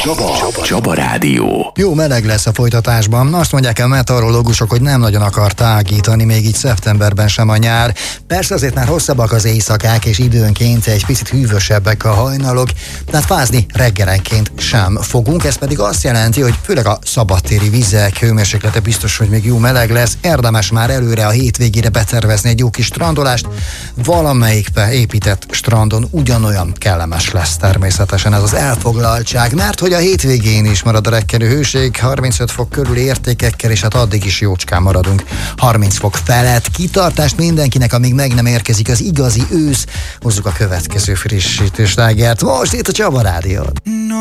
Csaba Rádió. Jó meleg lesz a folytatásban. Azt mondják a meteorológusok, hogy nem nagyon akar tágítani, még így szeptemberben sem a nyár. Persze azért már hosszabbak az éjszakák, és időnként egy picit hűvösebbek a hajnalok, tehát fázni reggelenként sem fogunk. Ez pedig azt jelenti, hogy főleg a szabadtéri vizek hőmérséklete biztos, hogy még jó meleg lesz. Érdemes már előre a hétvégére betervezni egy jó kis strandolást. Valamelyik épített strandon ugyanolyan kellemes lesz természetesen ez az elfoglaltság, mert hogy a hétvégén is marad a reggeli hőség, 35 fok körüli értékekkel, és hát addig is jócskán maradunk 30 fok felett. Kitartást mindenkinek, amíg meg nem érkezik az igazi ősz. Hozzuk a következő frissítőslágert. Most itt a Csaba Rádió.